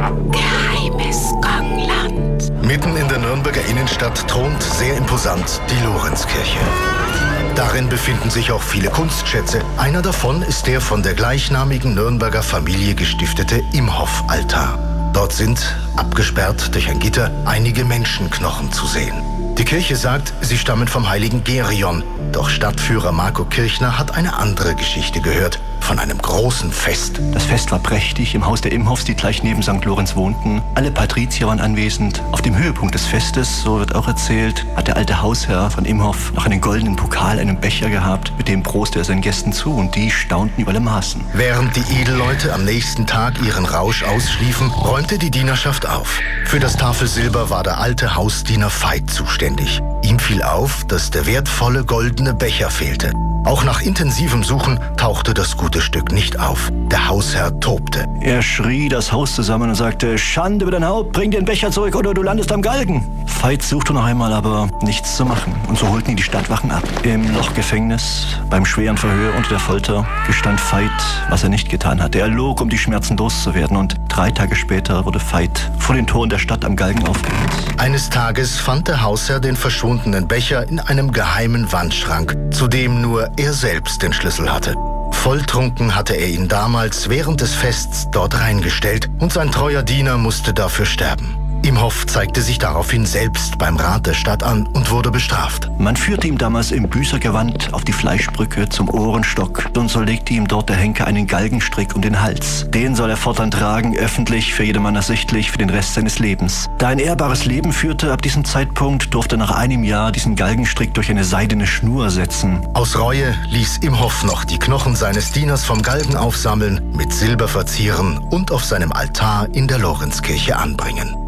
Geheimes Gongland. Mitten in der Nürnberger Innenstadt thront sehr imposant die Lorenzkirche. Darin befinden sich auch viele Kunstschätze. Einer davon ist der von der gleichnamigen Nürnberger Familie gestiftete Imhoff-Altar. Dort sind, abgesperrt durch ein Gitter, einige Menschenknochen zu sehen. Die Kirche sagt, sie stammen vom heiligen Gerion. Doch Stadtführer Marco Kirchner hat eine andere Geschichte gehört, von einem großen Fest. Das Fest war prächtig im Haus der Imhoffs, die gleich neben St. Lorenz wohnten. Alle Patrizier waren anwesend. Auf dem Höhepunkt des Festes, so wird auch erzählt, hat der alte Hausherr von Imhoff noch einen goldenen Pokal, einen Becher gehabt, mit dem proste er seinen Gästen zu und die staunten über alle Maßen. Während die Edelleute am nächsten Tag ihren Rausch ausschliefen, räumte die Dienerschaft auf. Für das Tafelsilber war der alte Hausdiener Veit zuständig. Ihm fiel auf, dass der wertvolle goldene Becher fehlte. Auch nach intensivem Suchen tauchte das gute Stück nicht auf. Der Hausherr tobte. Er schrie das Haus zusammen und sagte: Schande über dein Haupt, bring den Becher zurück oder du landest am Galgen. Veit suchte noch einmal, aber nichts zu machen. Und so holten ihn die Stadtwachen ab. Im Lochgefängnis, beim schweren Verhör unter der Folter, gestand Veit, was er nicht getan hatte. Er log, um die Schmerzen loszuwerden. Und 3 Tage später wurde Veit vor den Toren der Stadt am Galgen aufgehängt. Eines Tages fand der Hausherr den verschwundenen Becher in einem geheimen Wandschrank, zu dem nur er selbst den Schlüssel hatte. Volltrunken hatte er ihn damals während des Fests dort reingestellt und sein treuer Diener musste dafür sterben. Imhoff zeigte sich daraufhin selbst beim Rat der Stadt an und wurde bestraft. Man führte ihm damals im Büßergewand auf die Fleischbrücke zum Ohrenstock und so legte ihm dort der Henker einen Galgenstrick um den Hals. Den soll er fortan tragen, öffentlich, für jedermann ersichtlich, für den Rest seines Lebens. Da er ein ehrbares Leben führte, ab diesem Zeitpunkt durfte er nach einem Jahr diesen Galgenstrick durch eine seidene Schnur setzen. Aus Reue ließ Imhoff noch die Knochen seines Dieners vom Galgen aufsammeln, mit Silber verzieren und auf seinem Altar in der Lorenzkirche anbringen.